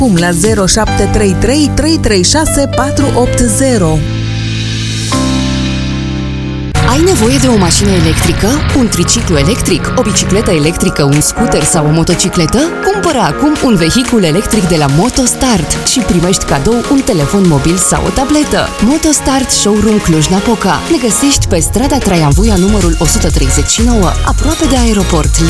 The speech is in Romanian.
Acum la 0733 336 480. Ai nevoie de o mașină electrică, un triciclu electric, o bicicletă electrică, un scooter sau o motocicletă? Cumpără acum un vehicul electric de la Motostart și primești cadou un telefon mobil sau o tabletă. Motostart Showroom Cluj-Napoca. Ne găsești pe strada Traian Vuia numărul 139, aproape de aeroport.